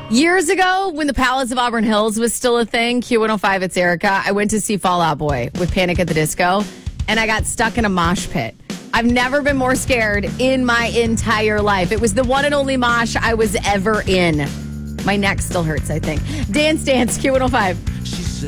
Years ago, when the Palace of Auburn Hills was still a thing, Q105, it's Erica. I went to see Fall Out Boy with Panic at the Disco, and I got stuck in a mosh pit. I've never been more scared in my entire life. It was the one and only mosh I was ever in. My neck still hurts, I think. Dance, Q105. She's